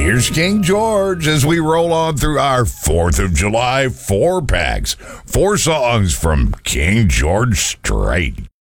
Here's King George as we roll on through our 4th of July 4-packs. 4 songs from King George Strait.